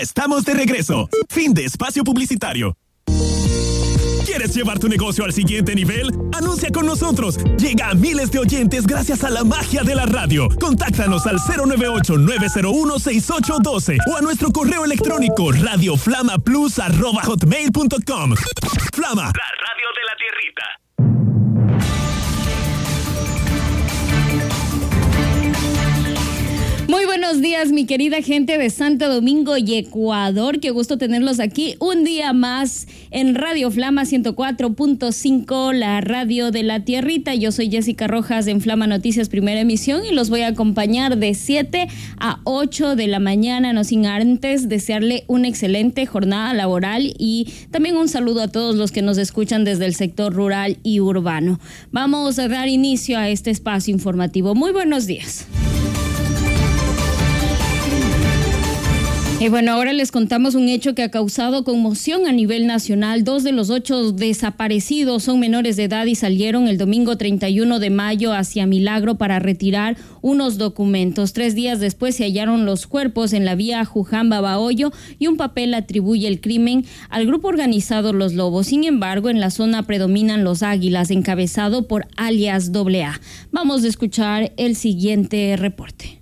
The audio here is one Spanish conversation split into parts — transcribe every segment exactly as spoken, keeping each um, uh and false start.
Estamos de regreso. Fin de espacio publicitario. ¿Quieres llevar tu negocio al siguiente nivel? Anuncia con nosotros. Llega a miles de oyentes gracias a la magia de la radio. Contáctanos al cero nueve ocho, nueve cero uno, seis ocho uno dos o a nuestro correo electrónico radioflamaplus arroba hotmail punto com. Flama, la radio de la tierrita. Muy buenos días, mi querida gente de Santo Domingo y Ecuador. Qué gusto tenerlos aquí un día más en Radio Flama ciento cuatro punto cinco, la radio de la tierrita. Yo soy Jessica Rojas en Flama Noticias Primera Emisión y los voy a acompañar de siete a ocho de la mañana, no sin antes desearle una excelente jornada laboral y también un saludo a todos los que nos escuchan desde el sector rural y urbano. Vamos a dar inicio a este espacio informativo. Muy buenos días. Y bueno, ahora les contamos un hecho que ha causado conmoción a nivel nacional. Dos de los ocho desaparecidos son menores de edad y salieron el domingo treinta y uno de mayo hacia Milagro para retirar unos documentos. Tres días después se hallaron los cuerpos en la vía Juján-Babahoyo y un papel atribuye el crimen al grupo organizado Los Lobos. Sin embargo, en la zona predominan los Águilas, encabezado por alias doble A. Vamos a escuchar el siguiente reporte.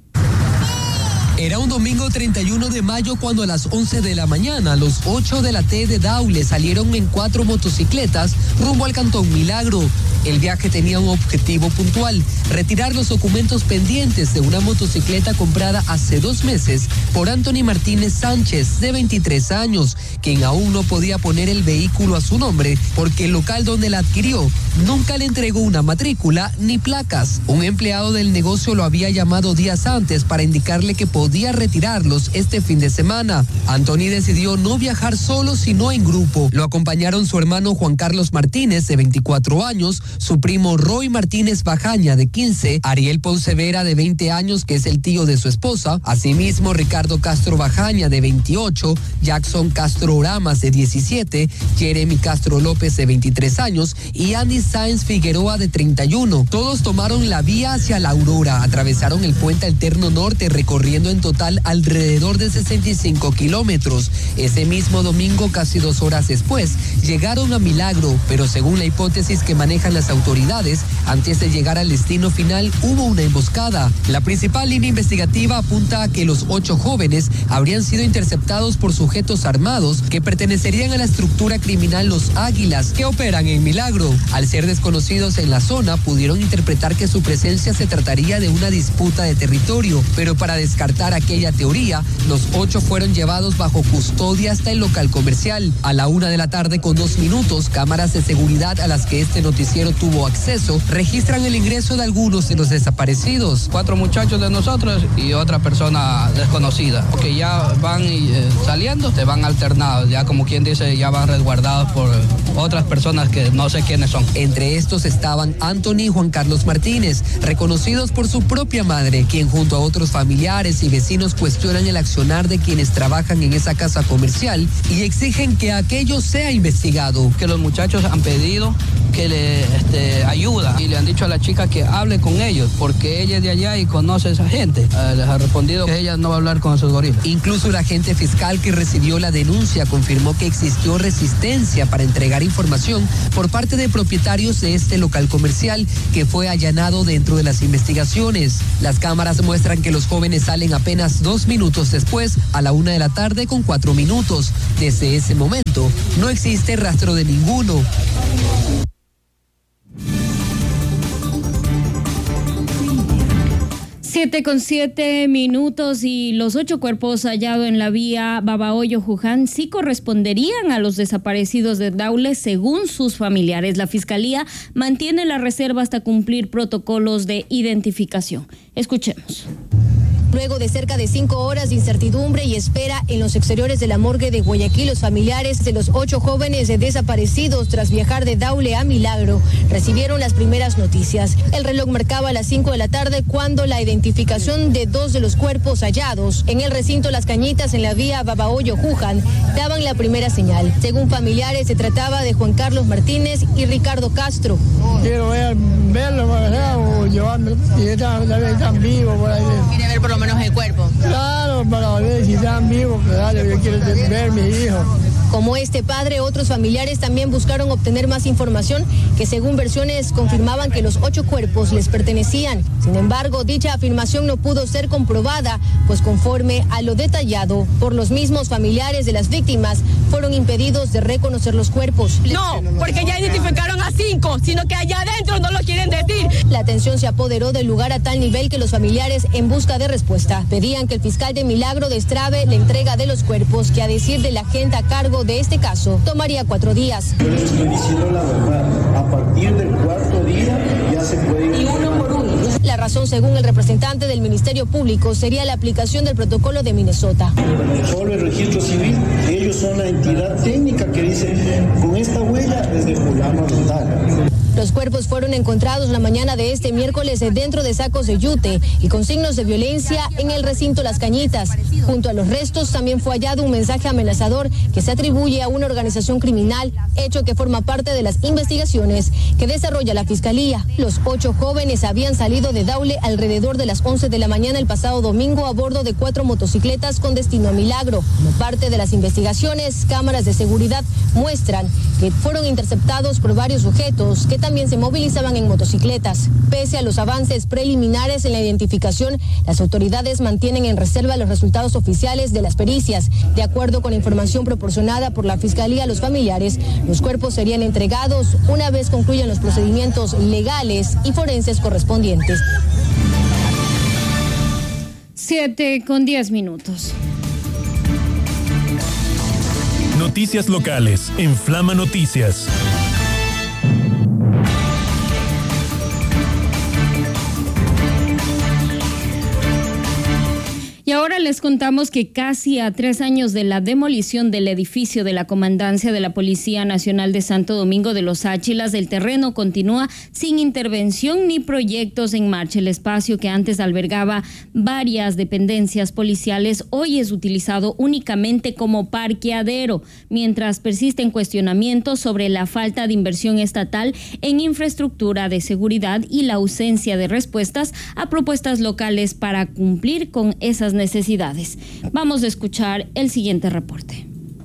Era un domingo treinta y uno de mayo cuando a las once de la mañana los ocho de la T de Daule salieron en cuatro motocicletas rumbo al Cantón Milagro. El viaje tenía un objetivo puntual: retirar los documentos pendientes de una motocicleta comprada hace dos meses por Anthony Martínez Sánchez, de veintitrés años, quien aún no podía poner el vehículo a su nombre porque el local donde la adquirió nunca le entregó una matrícula ni placas. Un empleado del negocio lo había llamado días antes para indicarle que podía podía retirarlos este fin de semana. Anthony decidió no viajar solo, sino en grupo. Lo acompañaron su hermano Juan Carlos Martínez, de veinticuatro años, su primo Roy Martínez Bajaña, de quince, Ariel Ponce Vera, de veinte años, que es el tío de su esposa, asimismo Ricardo Castro Bajaña, de veintiocho, Jackson Castro Oramas, de diecisiete, Jeremy Castro López, de veintitrés años, y Andy Sáenz Figueroa, de treinta y uno. Todos tomaron la vía hacia La Aurora, atravesaron el puente alterno norte, recorriendo en total alrededor de sesenta y cinco kilómetros. Ese mismo domingo, casi dos horas después, llegaron a Milagro, pero según la hipótesis que manejan las autoridades, antes de llegar al destino final hubo una emboscada. La principal línea investigativa apunta a que los ocho jóvenes habrían sido interceptados por sujetos armados que pertenecerían a la estructura criminal Los Águilas, que operan en Milagro. Al ser desconocidos en la zona, pudieron interpretar que su presencia se trataría de una disputa de territorio, pero para descartar aquella teoría, los ocho fueron llevados bajo custodia hasta el local comercial. A la una de la tarde con dos minutos, cámaras de seguridad a las que este noticiero tuvo acceso registran el ingreso de algunos de los desaparecidos. Cuatro muchachos de nosotros y otra persona desconocida, que ya van eh, saliendo, se van alternados, ya como quien dice, ya van resguardados por otras personas que no sé quiénes son. Entre estos estaban Anthony y Juan Carlos Martínez, reconocidos por su propia madre, quien junto a otros familiares y vecinos cuestionan el accionar de quienes trabajan en esa casa comercial y exigen que aquello sea investigado. Que los muchachos han pedido que le este, ayuda y le han dicho a la chica que hable con ellos porque ella es de allá y conoce a esa gente. Eh, les ha respondido que ella no va a hablar con esos gorilas. Incluso el agente fiscal que recibió la denuncia confirmó que existió resistencia para entregar información por parte de propietarios de este local comercial que fue allanado dentro de las investigaciones. Las cámaras muestran que los jóvenes salen apenas dos minutos después, a la una de la tarde con cuatro minutos. Desde ese momento no existe rastro de ninguno. Siete con siete minutos y los ocho cuerpos hallados en la vía Babahoyo-Juján sí corresponderían a los desaparecidos de Daule según sus familiares. La Fiscalía mantiene la reserva hasta cumplir protocolos de identificación. Escuchemos. Luego de cerca de cinco horas de incertidumbre y espera en los exteriores de la morgue de Guayaquil, los familiares de los ocho jóvenes desaparecidos tras viajar de Daule a Milagro recibieron las primeras noticias. El reloj marcaba las cinco de la tarde cuando la identificación de dos de los cuerpos hallados en el recinto Las Cañitas en la vía Babahoyo-Juján daban la primera señal. Según familiares, se trataba de Juan Carlos Martínez y Ricardo Castro. Quiero ver, verlo o llevarme, y están vivos por ahí. ¿Quiere ver por lo menos el cuerpo? Claro, para ver si están vivos, que dale, yo quiero ver a mis hijos. Como este padre, otros familiares también buscaron obtener más información que según versiones confirmaban que los ocho cuerpos les pertenecían. Sin embargo, dicha afirmación no pudo ser comprobada, pues conforme a lo detallado por los mismos familiares de las víctimas, fueron impedidos de reconocer los cuerpos. No, porque ya identificaron a cinco, sino que allá adentro no lo quieren decir. La tensión se apoderó del lugar a tal nivel que los familiares, en busca de respuesta, pedían que el fiscal de Milagro destrabe la entrega de los cuerpos, que a decir de la gente a cargo de este caso, tomaría cuatro días. Yo les estoy diciendo la verdad, a partir del cuarto día ya se puede... Y uno por uno. La razón, según el representante del Ministerio Público, sería la aplicación del protocolo de Minnesota. Solo el registro civil, ellos son la entidad técnica que dice, con esta huella es de fulano de tal. Los cuerpos fueron encontrados la mañana de este miércoles dentro de sacos de yute y con signos de violencia en el recinto Las Cañitas. Junto a los restos también fue hallado un mensaje amenazador que se atribuye a una organización criminal, hecho que forma parte de las investigaciones que desarrolla la Fiscalía. Los ocho jóvenes habían salido de Daule alrededor de las once de la mañana el pasado domingo a bordo de cuatro motocicletas con destino a Milagro. Como parte de las investigaciones, cámaras de seguridad muestran que fueron interceptados por varios sujetos que también se movilizaban en motocicletas. Pese a los avances preliminares en la identificación, las autoridades mantienen en reserva los resultados oficiales de las pericias. De acuerdo con la información proporcionada por la Fiscalía a los familiares, los cuerpos serían entregados una vez concluyan los procedimientos legales y forenses correspondientes. Siete con diez minutos. Noticias locales en Flama Noticias. Y ahora les contamos que casi a tres años de la demolición del edificio de la Comandancia de la Policía Nacional de Santo Domingo de los Áchilas, el terreno continúa sin intervención ni proyectos en marcha. El espacio que antes albergaba varias dependencias policiales hoy es utilizado únicamente como parqueadero, mientras persisten cuestionamientos sobre la falta de inversión estatal en infraestructura de seguridad y la ausencia de respuestas a propuestas locales para cumplir con esas necesidades. Vamos a escuchar el siguiente reporte.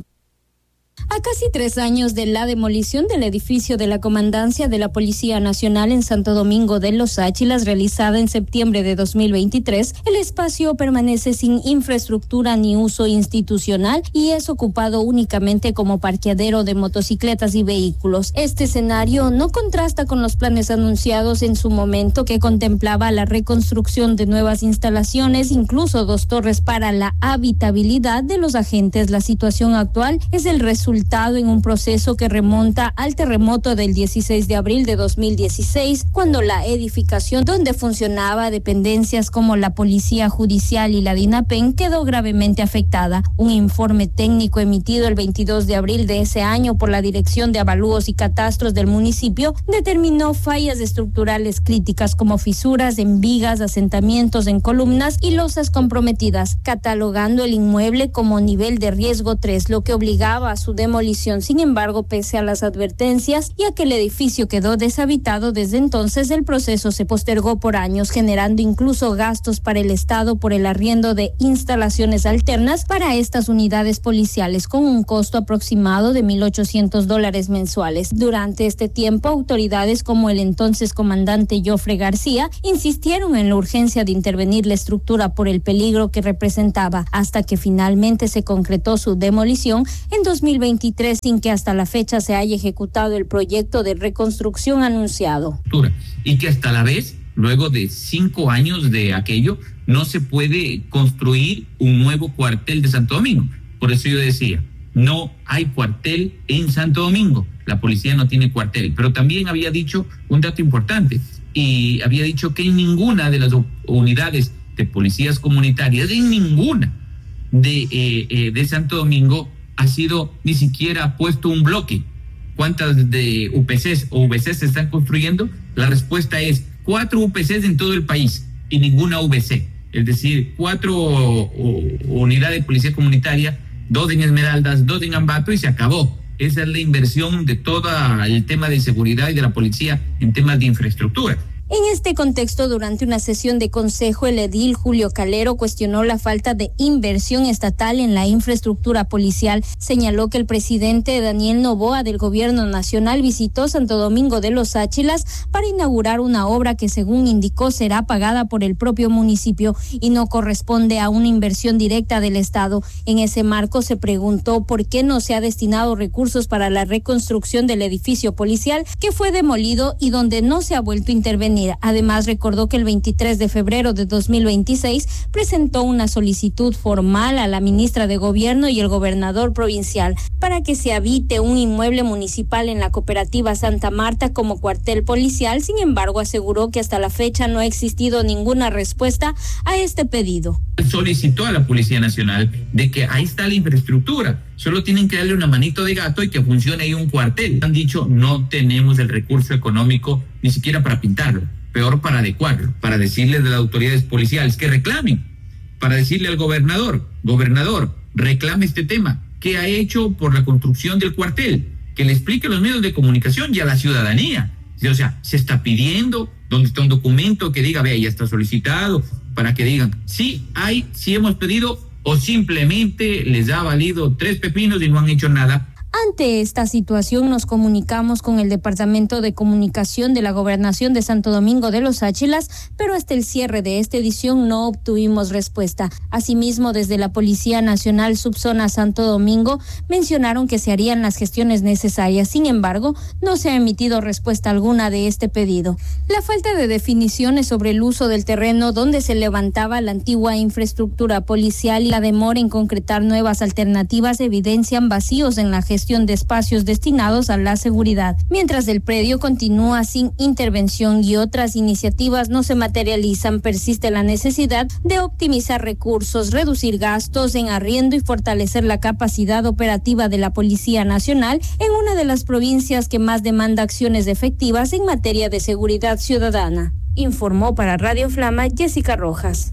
A casi tres años de la demolición del edificio de la Comandancia de la Policía Nacional en Santo Domingo de los Áchilas, realizada en septiembre de dos mil veintitrés, el espacio permanece sin infraestructura ni uso institucional y es ocupado únicamente como parqueadero de motocicletas y vehículos. Este escenario no contrasta con los planes anunciados en su momento, que contemplaba la reconstrucción de nuevas instalaciones, incluso dos torres para la habitabilidad de los agentes. La situación actual es el resultado en un proceso que remonta al terremoto del dieciséis de abril de dos mil dieciséis, cuando la edificación donde funcionaba dependencias como la Policía Judicial y la DINAPEN quedó gravemente afectada. Un informe técnico emitido el veintidós de abril de ese año por la Dirección de Avalúos y Catastros del municipio determinó fallas estructurales críticas como fisuras en vigas, asentamientos en columnas y losas comprometidas, catalogando el inmueble como nivel de riesgo tres, lo que obligaba a su demolición. Sin embargo, pese a las advertencias y a que el edificio quedó deshabitado desde entonces, el proceso se postergó por años, generando incluso gastos para el Estado por el arriendo de instalaciones alternas para estas unidades policiales, con un costo aproximado de mil ochocientos dólares mensuales. Durante este tiempo, autoridades como el entonces comandante Jofre García insistieron en la urgencia de intervenir la estructura por el peligro que representaba, hasta que finalmente se concretó su demolición en dos mil veintitrés, sin que hasta la fecha se haya ejecutado el proyecto de reconstrucción anunciado. Y que hasta la vez, luego de cinco años de aquello, no se puede construir un nuevo cuartel de Santo Domingo. Por eso yo decía, no hay cuartel en Santo Domingo. La policía no tiene cuartel. Pero también había dicho un dato importante, y había dicho que en ninguna de las unidades de policías comunitarias, en ninguna de, eh, eh, de Santo Domingo, ha sido ni siquiera puesto un bloque. ¿Cuántas de U P Cs o V Cs se están construyendo? La respuesta es cuatro U P Cs en todo el país y ninguna V C. Es decir, cuatro o, o, unidades de policía comunitaria, dos en Esmeraldas, dos en Ambato y se acabó. Esa es la inversión de todo el tema de seguridad y de la policía en temas de infraestructura. En este contexto, durante una sesión de consejo, el edil Julio Calero cuestionó la falta de inversión estatal en la infraestructura policial. Señaló que el presidente Daniel Noboa del Gobierno Nacional visitó Santo Domingo de los Áchilas para inaugurar una obra que, según indicó, será pagada por el propio municipio y no corresponde a una inversión directa del Estado. En ese marco se preguntó por qué no se ha destinado recursos para la reconstrucción del edificio policial que fue demolido y donde no se ha vuelto a intervenir. Además, recordó que el veintitrés de febrero de dos mil veintiséis presentó una solicitud formal a la ministra de Gobierno y el gobernador provincial para que se habite un inmueble municipal en la cooperativa Santa Marta como cuartel policial. Sin embargo, aseguró que hasta la fecha no ha existido ninguna respuesta a este pedido. Solicitó a la Policía Nacional de que ahí está la infraestructura, solo tienen que darle una manito de gato y que funcione ahí un cuartel. Han dicho, no tenemos el recurso económico ni siquiera para pintarlo, peor para adecuarlo, para decirle a las autoridades policiales que reclamen, para decirle al gobernador, gobernador, reclame este tema, ¿qué ha hecho por la construcción del cuartel? Que le explique a los medios de comunicación y a la ciudadanía. O sea, se está pidiendo, donde está un documento que diga, vea, ya está solicitado, para que digan, sí hay, sí hemos pedido, o simplemente les ha valido tres pepinos y no han hecho nada. Ante esta situación nos comunicamos con el Departamento de Comunicación de la Gobernación de Santo Domingo de los Áchilas, pero hasta el cierre de esta edición no obtuvimos respuesta. Asimismo, desde la Policía Nacional Subzona Santo Domingo mencionaron que se harían las gestiones necesarias. Sin embargo, no se ha emitido respuesta alguna de este pedido. La falta de definiciones sobre el uso del terreno donde se levantaba la antigua infraestructura policial y la demora en concretar nuevas alternativas evidencian vacíos en la gestión de espacios destinados a la seguridad. Mientras el predio continúa sin intervención y otras iniciativas no se materializan, persiste la necesidad de optimizar recursos, reducir gastos en arriendo y fortalecer la capacidad operativa de la Policía Nacional en una de las provincias que más demanda acciones efectivas en materia de seguridad ciudadana. Informó para Radio Flama Jessica Rojas.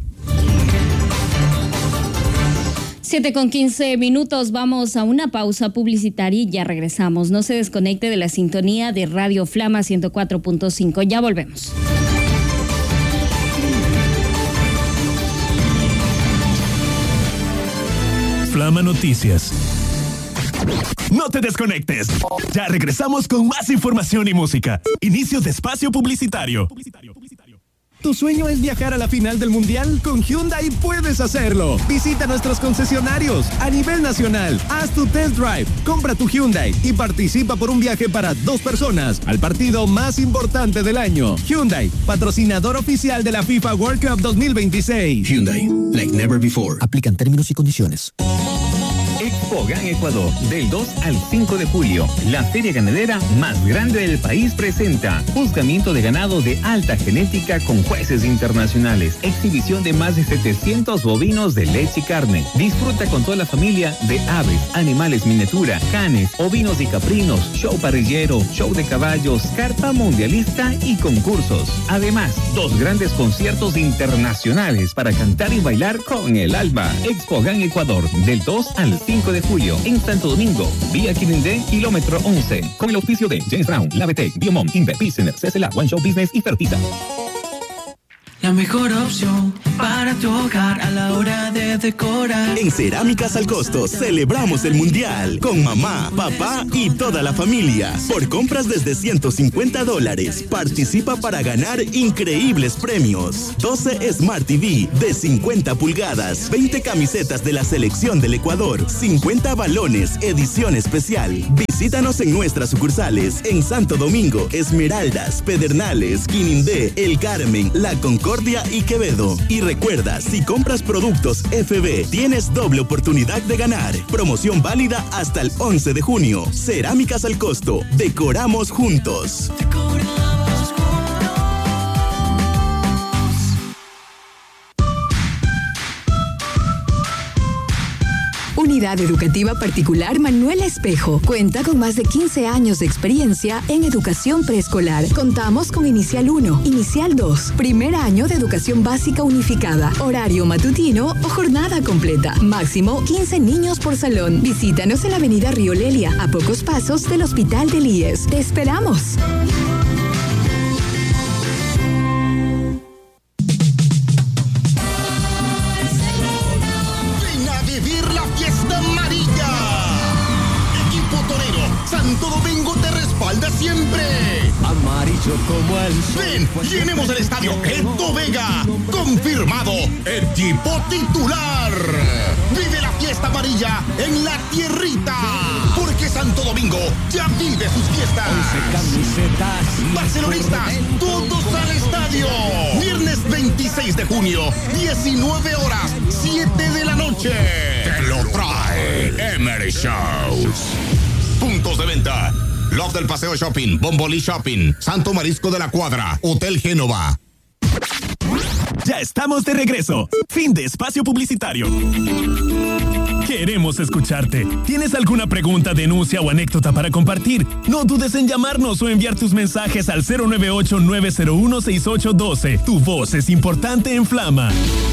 Siete con quince minutos, vamos a una pausa publicitaria y ya regresamos. No se desconecte de la sintonía de Radio Flama ciento cuatro punto cinco. Ya volvemos. Flama Noticias. No te desconectes. Ya regresamos con más información y música. Inicio de espacio publicitario. ¿Tu sueño es viajar a la final del Mundial? Con Hyundai puedes hacerlo. Visita nuestros concesionarios a nivel nacional. Haz tu test drive, compra tu Hyundai y participa por un viaje para dos personas al partido más importante del año. Hyundai, patrocinador oficial de la FIFA World Cup dos mil veintiséis. Hyundai, like never before. Aplican términos y condiciones. Expogan Ecuador, del dos al cinco de julio. La feria ganadera más grande del país presenta juzgamiento de ganado de alta genética con jueces internacionales. Exhibición de más de setecientos bovinos de leche y carne. Disfruta con toda la familia de aves, animales miniatura, canes, ovinos y caprinos, show parrillero, show de caballos, carpa mundialista y concursos. Además, dos grandes conciertos internacionales para cantar y bailar con el alma. Expogan Ecuador, del dos al cinco de julio en Santo Domingo, vía Quirindé, kilómetro once, con el auspicio de James Brown, Labetec, Biomom, Inver Business, C C L A, One Show Business y Fertiza. La mejor opción para tu hogar a la hora de decorar. En Cerámicas al Costo celebramos el Mundial con mamá, papá y toda la familia. Por compras desde ciento cincuenta dólares, participa para ganar increíbles premios. doce Smart T V de cincuenta pulgadas, veinte camisetas de la selección del Ecuador, cincuenta balones, edición especial. Visítanos en nuestras sucursales en Santo Domingo, Esmeraldas, Pedernales, Quinindé, El Carmen, La Concordia y Quevedo. Y recuerda, si compras productos F B, tienes doble oportunidad de ganar. Promoción válida hasta el once de junio. Cerámicas al Costo. Decoramos juntos. Unidad Educativa Particular Manuel Espejo. Cuenta con más de quince años de experiencia en educación preescolar. Contamos con Inicial uno, Inicial dos, primer año de educación básica unificada, horario matutino o jornada completa. Máximo quince niños por salón. Visítanos en la avenida Río Lelia, a pocos pasos del Hospital del I E S. ¡Te esperamos! siempre. Amarillo como el sol. Ven, llenemos el estadio Eto Vega. Confirmado, equipo titular. Vive la fiesta amarilla en la tierrita. Porque Santo Domingo ya vive sus fiestas. Barcelonistas, todos al estadio. Viernes veintiséis de junio, diecinueve horas, siete de la noche. Te lo trae Emery Shows. Puntos de venta: Love del Paseo Shopping, Bombolí Shopping, Santo Marisco de la Cuadra, Hotel Génova. Ya estamos de regreso. Fin de espacio publicitario. Queremos escucharte. ¿Tienes alguna pregunta, denuncia o anécdota para compartir? No dudes en llamarnos o enviar tus mensajes al cero nueve ocho, nueve cero uno, seis ocho uno dos. Tu voz es importante en Flama.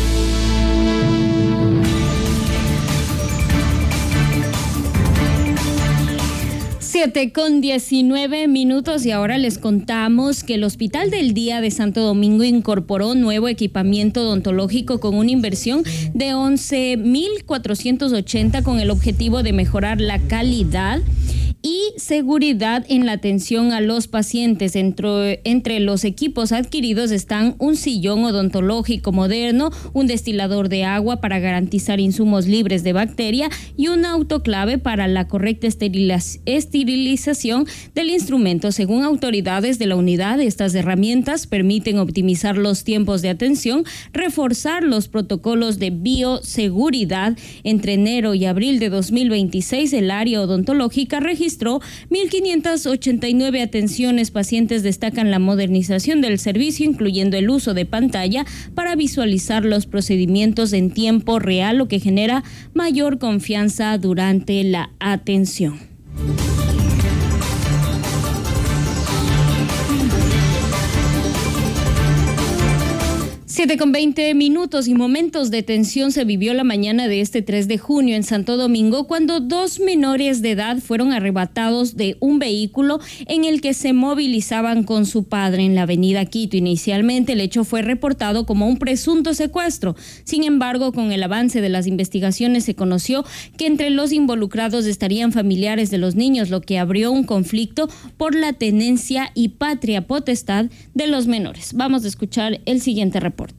siete con diecinueve minutos y ahora les contamos que el Hospital del Día de Santo Domingo incorporó nuevo equipamiento odontológico con una inversión de once mil cuatrocientos ochenta con el objetivo de mejorar la calidad y seguridad en la atención a los pacientes. Entre, entre los equipos adquiridos están un sillón odontológico moderno, un destilador de agua para garantizar insumos libres de bacteria y un autoclave para la correcta esterilización del instrumento. Según autoridades de la unidad, estas herramientas permiten optimizar los tiempos de atención, reforzar los protocolos de bioseguridad. Entre enero y abril de dos mil veintiséis, el área odontológica registró mil quinientas ochenta y nueve atenciones. Pacientes destacan la modernización del servicio, incluyendo el uso de pantalla para visualizar los procedimientos en tiempo real, lo que genera mayor confianza durante la atención. siete con veinte minutos y momentos de tensión se vivió la mañana de este tres de junio en Santo Domingo cuando dos menores de edad fueron arrebatados de un vehículo en el que se movilizaban con su padre en la avenida Quito. Inicialmente el hecho fue reportado como un presunto secuestro. Sin embargo, con el avance de las investigaciones se conoció que entre los involucrados estarían familiares de los niños, lo que abrió un conflicto por la tenencia y patria potestad de los menores. Vamos a escuchar el siguiente reporte.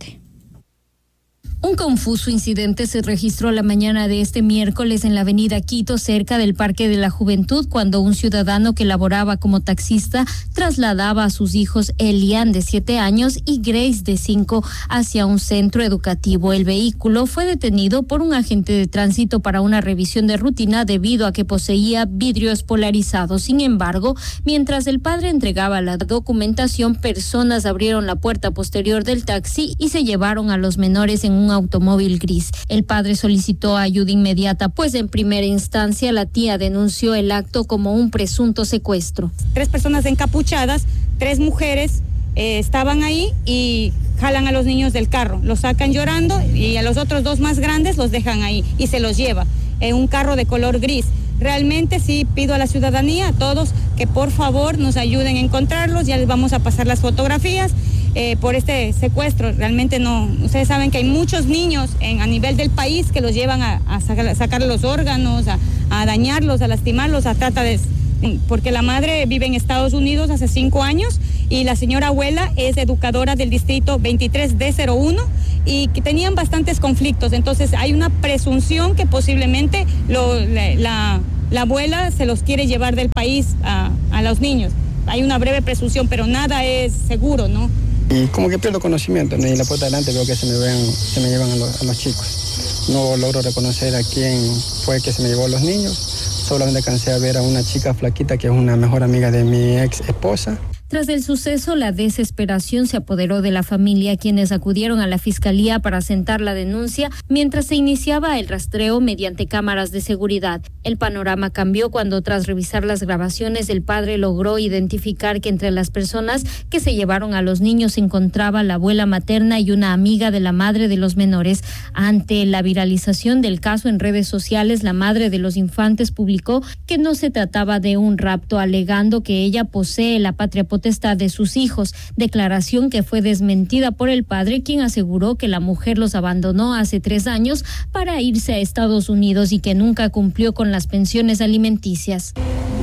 Un confuso incidente se registró la mañana de este miércoles en la avenida Quito, cerca del Parque de la Juventud, cuando un ciudadano que laboraba como taxista trasladaba a sus hijos Elian, de siete años, y Grace, de cinco, hacia un centro educativo. El vehículo fue detenido por un agente de tránsito para una revisión de rutina debido a que poseía vidrios polarizados. Sin embargo, mientras el padre entregaba la documentación, personas abrieron la puerta posterior del taxi y se llevaron a los menores en un automóvil gris. El padre solicitó ayuda inmediata, pues en primera instancia la tía denunció el acto como un presunto secuestro. Tres personas encapuchadas, tres mujeres eh, estaban ahí y jalan a los niños del carro, los sacan llorando y a los otros dos más grandes los dejan ahí y se los lleva en un carro de color gris. Realmente sí pido a la ciudadanía, a todos, que por favor nos ayuden a encontrarlos. Ya les vamos a pasar las fotografías eh, por este secuestro. Realmente no, ustedes saben que hay muchos niños en, a nivel del país que los llevan a, a sacar, sacar los órganos, a, a dañarlos, a lastimarlos, a trata de... Porque la madre vive en Estados Unidos hace cinco años y la señora abuela es educadora del distrito veintitrés D cero uno y que tenían bastantes conflictos. Entonces hay una presunción que posiblemente lo, la, la, la abuela se los quiere llevar del país a, a los niños. Hay una breve presunción, pero nada es seguro, ¿no? Y como que pierdo conocimiento, ¿no? Y en la puerta adelante veo que se me, ven, se me llevan a los, a los chicos. No logro reconocer a quién fue que se me llevó a los niños. Solamente alcancé a ver a una chica flaquita que es una mejor amiga de mi ex esposa. Tras el suceso, la desesperación se apoderó de la familia, quienes acudieron a la fiscalía para sentar la denuncia mientras se iniciaba el rastreo mediante cámaras de seguridad. El panorama cambió cuando, tras revisar las grabaciones, el padre logró identificar que entre las personas que se llevaron a los niños se encontraba la abuela materna y una amiga de la madre de los menores. Ante la viralización del caso en redes sociales, la madre de los infantes publicó que no se trataba de un rapto, alegando que ella posee la patria potestad de sus hijos, declaración que fue desmentida por el padre, quien aseguró que la mujer los abandonó hace tres años para irse a Estados Unidos y que nunca cumplió con las pensiones alimenticias.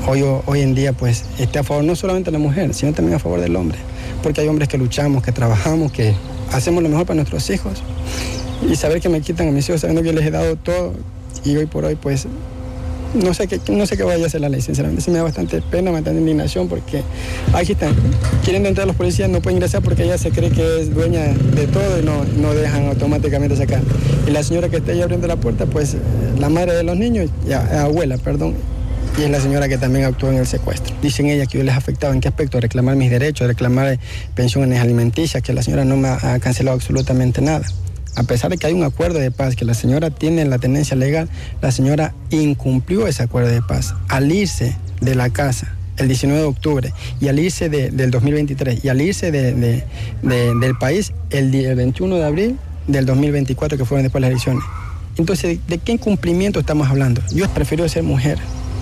hoy, hoy en día pues esté a favor no solamente de la mujer, sino también a favor del hombre, porque hay hombres que luchamos, que trabajamos, que hacemos lo mejor para nuestros hijos, y saber que me quitan a mis hijos sabiendo que les he dado todo, y hoy por hoy pues no sé qué, no sé qué vaya a hacer la ley, sinceramente. Sí me da bastante pena, me da indignación, porque aquí están queriendo entrar los policías, no pueden ingresar porque ella se cree que es dueña de todo y no, no dejan automáticamente sacar. Y la señora que está ahí abriendo la puerta, pues la madre de los niños, ya, abuela, perdón, y es la señora que también actuó en el secuestro. Dicen ella que yo les afectaba, ¿en qué aspecto? Reclamar mis derechos, reclamar pensiones alimenticias, que la señora no me ha cancelado absolutamente nada. A pesar de que hay un acuerdo de paz, que la señora tiene la tenencia legal, la señora incumplió ese acuerdo de paz al irse de la casa el diecinueve de octubre y al irse de, del dos mil veintitrés y al irse de, de, de, del país el, el veintiuno de abril del dos mil veinticuatro, que fueron después las elecciones. Entonces, ¿de, de qué incumplimiento estamos hablando? Yo prefiero ser mujer,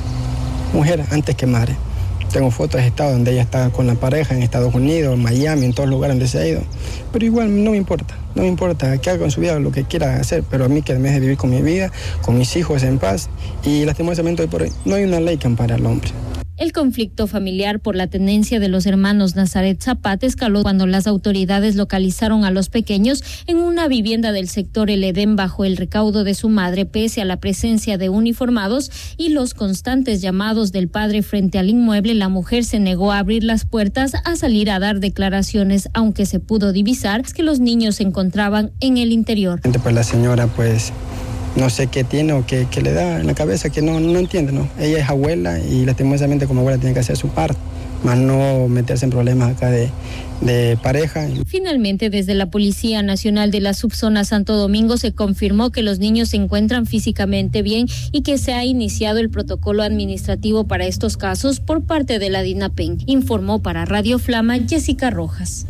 mujer antes que madre. Tengo fotos de estado donde ella está con la pareja en Estados Unidos, en Miami, en todos los lugares donde se ha ido. Pero igual no me importa, no me importa que haga con su vida lo que quiera hacer, pero a mí que además de vivir con mi vida, con mis hijos en paz, y lastimosamente hoy por hoy no hay una ley que ampare al hombre. El conflicto familiar por la tenencia de los hermanos Nazaret Zapata escaló cuando las autoridades localizaron a los pequeños en una vivienda del sector El Edén bajo el recaudo de su madre, pese a la presencia de uniformados y los constantes llamados del padre frente al inmueble. La mujer se negó a abrir las puertas, a salir a dar declaraciones, aunque se pudo divisar que los niños se encontraban en el interior. Pues la señora pues no sé qué tiene o qué, qué le da en la cabeza, que no, no entiende, ¿no? Ella es abuela y lastimosamente como abuela tiene que hacer su parte, más no meterse en problemas acá de, de pareja. Finalmente, desde la Policía Nacional de la Subzona Santo Domingo se confirmó que los niños se encuentran físicamente bien y que se ha iniciado el protocolo administrativo para estos casos por parte de la DINAPEN. Informó para Radio Flama Jessica Rojas.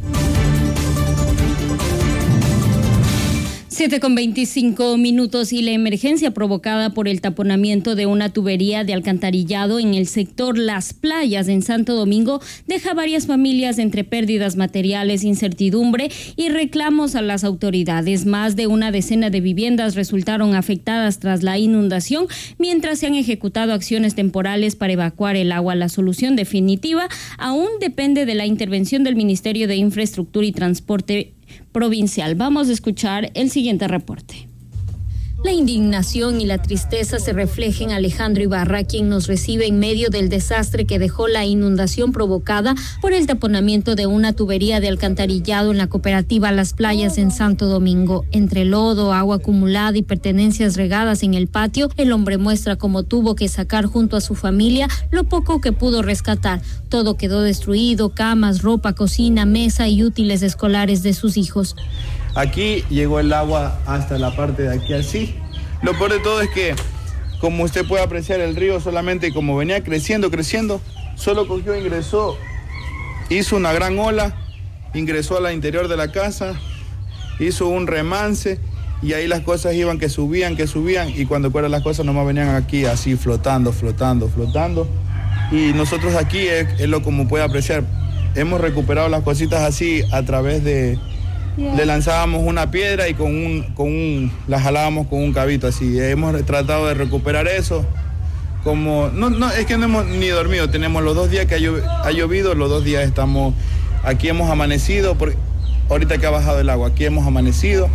siete con veinticinco minutos y la emergencia provocada por el taponamiento de una tubería de alcantarillado en el sector Las Playas en Santo Domingo deja varias familias entre pérdidas materiales, incertidumbre y reclamos a las autoridades. Más de una decena de viviendas resultaron afectadas tras la inundación, mientras se han ejecutado acciones temporales para evacuar el agua. La solución definitiva aún depende de la intervención del Ministerio de Infraestructura y Transporte provincial. Vamos a escuchar el siguiente reporte. La indignación y la tristeza se refleja en Alejandro Ibarra, quien nos recibe en medio del desastre que dejó la inundación provocada por el taponamiento de una tubería de alcantarillado en la cooperativa Las Playas en Santo Domingo. Entre lodo, agua acumulada y pertenencias regadas en el patio, el hombre muestra cómo tuvo que sacar junto a su familia lo poco que pudo rescatar. Todo quedó destruido: camas, ropa, cocina, mesa y útiles escolares de sus hijos. Aquí llegó el agua hasta la parte de aquí así. Lo peor de todo es que, como usted puede apreciar, el río solamente como venía creciendo, creciendo, solo cogió, ingresó, hizo una gran ola, ingresó al interior de la casa, hizo un remance y ahí las cosas iban que subían, que subían, y cuando fueron las cosas nomás venían aquí así flotando, flotando, flotando. Y nosotros aquí es, es lo como puede apreciar, hemos recuperado las cositas así a través de... Le lanzábamos una piedra y con un, con un, la jalábamos con un cabito así. Hemos tratado de recuperar eso. Como, no, no, es que no hemos ni dormido. Tenemos los dos días que ha, llo, ha llovido, los dos días estamos, aquí hemos amanecido, porque ahorita que ha bajado el agua, aquí hemos amanecido.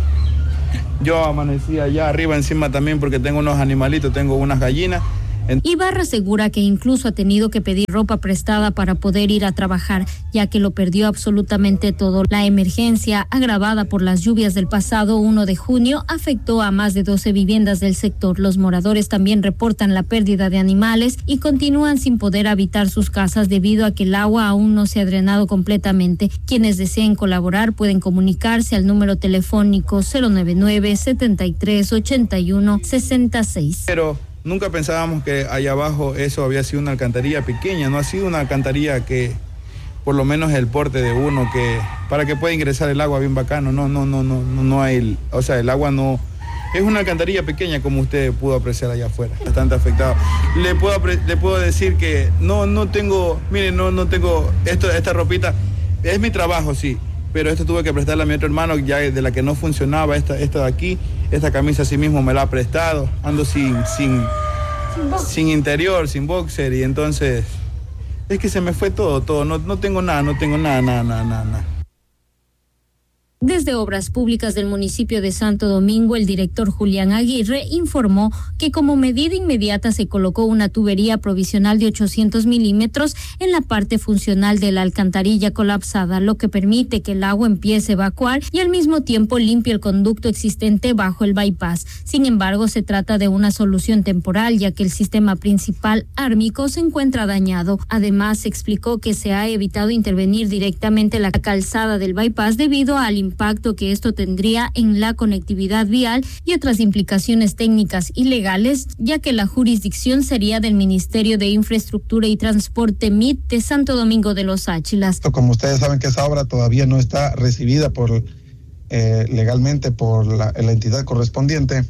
Yo amanecí allá arriba encima también porque tengo unos animalitos, tengo unas gallinas. Ibarra asegura que incluso ha tenido que pedir ropa prestada para poder ir a trabajar, ya que lo perdió absolutamente todo. La emergencia, agravada por las lluvias del pasado primero de junio, afectó a más de doce viviendas del sector. Los moradores también reportan la pérdida de animales y continúan sin poder habitar sus casas debido a que el agua aún no se ha drenado completamente. Quienes deseen colaborar pueden comunicarse al número telefónico cero nueve nueve, setenta y tres, ochenta y uno, sesenta y seis. Pero nunca pensábamos que allá abajo eso había sido una alcantarilla pequeña, no ha sido una alcantarilla que, por lo menos el porte de uno, que para que pueda ingresar el agua bien bacano, no, no, no, no, no, no hay, o sea, el agua no, es una alcantarilla pequeña como usted pudo apreciar allá afuera, bastante afectado. Le puedo, le puedo decir que no, no tengo, mire, no, no tengo, esto, esta ropita, es mi trabajo, sí, pero esto tuve que prestarle a mi otro hermano, ya de la que no funcionaba, esta, esta de aquí, esta camisa así mismo me la ha prestado, ando sin, sin, sin interior, sin boxer, y entonces es que se me fue todo, todo, no, no tengo nada, no tengo nada, nada, nada, nada. Desde Obras Públicas del municipio de Santo Domingo, el director Julián Aguirre informó que como medida inmediata se colocó una tubería provisional de ochocientos milímetros en la parte funcional de la alcantarilla colapsada, lo que permite que el agua empiece a evacuar y al mismo tiempo limpie el conducto existente bajo el bypass. Sin embargo, se trata de una solución temporal, ya que el sistema principal ármico se encuentra dañado. Además, explicó que se ha evitado intervenir directamente la calzada del bypass debido al impacto que esto tendría en la conectividad vial y otras implicaciones técnicas y legales, ya que la jurisdicción sería del Ministerio de Infraestructura y Transporte M I T de Santo Domingo de los Áchilas. Como ustedes saben que esa obra todavía no está recibida por eh, legalmente por la, la entidad correspondiente,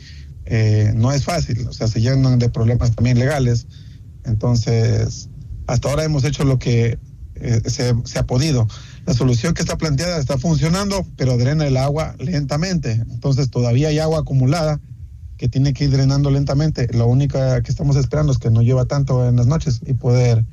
eh, no es fácil, o sea, se llenan de problemas también legales. Entonces, hasta ahora hemos hecho lo que eh, se, se ha podido. La solución que está planteada está funcionando, pero drena el agua lentamente. Entonces todavía hay agua acumulada que tiene que ir drenando lentamente. Lo único que estamos esperando es que no llueva tanto en las noches y poder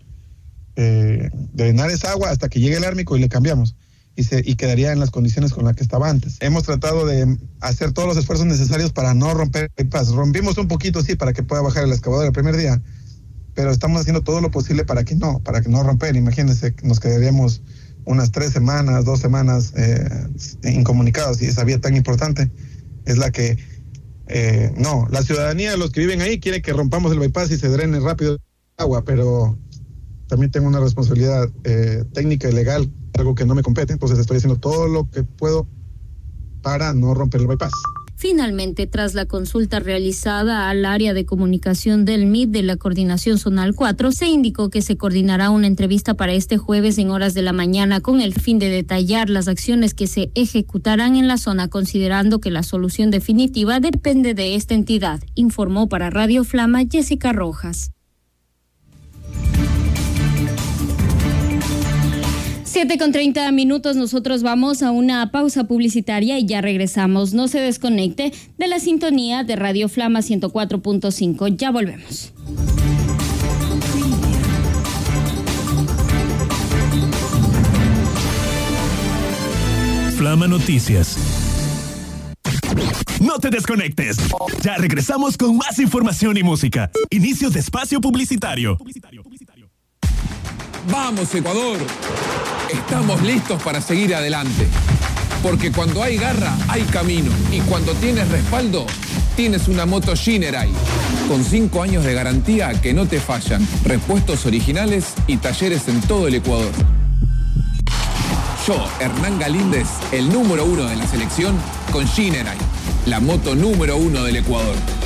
eh, drenar esa agua hasta que llegue el ármico y le cambiamos. Y, se, y quedaría en las condiciones con las que estaba antes. Hemos tratado de hacer todos los esfuerzos necesarios para no romper el bypass. Rompimos un poquito, sí, para que pueda bajar el excavador el primer día, pero estamos haciendo todo lo posible para que no, para que no romper. Imagínense, nos quedaríamos unas tres semanas, dos semanas eh, incomunicados, y esa vía tan importante es la que, eh, no, la ciudadanía, los que viven ahí, quiere que rompamos el bypass y se drene rápido el agua, pero también tengo una responsabilidad eh, técnica y legal, algo que no me compete, entonces estoy haciendo todo lo que puedo para no romper el bypass. Finalmente, tras la consulta realizada al área de comunicación del M I T de la Coordinación Zonal cuatro, se indicó que se coordinará una entrevista para este jueves en horas de la mañana con el fin de detallar las acciones que se ejecutarán en la zona, considerando que la solución definitiva depende de esta entidad, informó para Radio Flama Jessica Rojas. siete con treinta minutos, nosotros vamos a una pausa publicitaria y ya regresamos. No se desconecte de la sintonía de Radio Flama ciento cuatro punto cinco. Ya volvemos. Flama Noticias. No te desconectes. Ya regresamos con más información y música. Inicio de espacio publicitario. ¡Vamos, Ecuador! Estamos listos para seguir adelante. Porque cuando hay garra, hay camino. Y cuando tienes respaldo, tienes una moto Shinerai. Con cinco años de garantía que no te fallan. Repuestos originales y talleres en todo el Ecuador. Yo, Hernán Galíndez, el número uno de la selección, con Shinerai. La moto número uno del Ecuador.